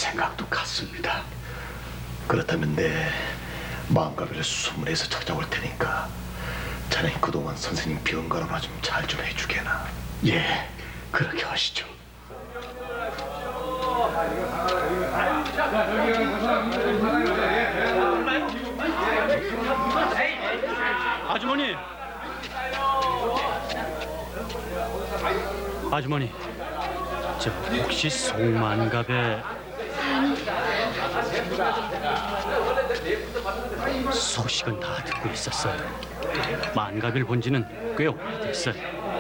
생각도 같습니다. 그렇다면 내 마음가비를 수문해서 찾아올 테니까 자네 그동안 선생님 병가로나 좀 잘 좀 해주게나. 예, 그렇게 하시죠. 아주머니! 아주머니, 저 혹시 송만갑의 소식은 다 듣고 있었어요. 만갑을 본 지는 꽤 오래됐어요.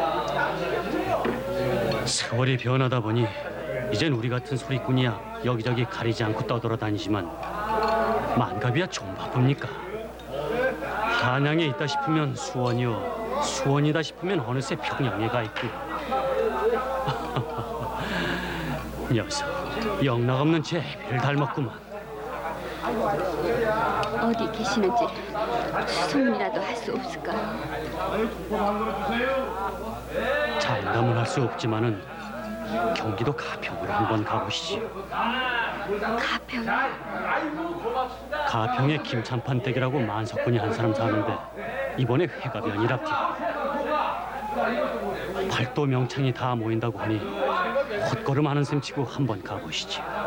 세월이 변하다 보니 이젠 우리 같은 소리꾼이야 여기저기 가리지 않고 떠돌아다니지만 만갑이야 좀 바쁩니까? 한양에 있다 싶으면 수원이요, 수원이다 싶으면 어느새 평양에 가 있고. 녀석 영락없는 제 애비를 닮았구만. 어디 계시는지 소문이라도 할 수 없을까요? 장담을 할 수 없지만은 경기도 가평으로 한번 가보시지요. 가평? 가평에 김찬판 댁이라고 만석군이 한 사람 사는데 이번에 회가변이랍디. 팔도 명창이 다 모인다고 하니 헛걸음하는 셈치고 한번 가보시지요.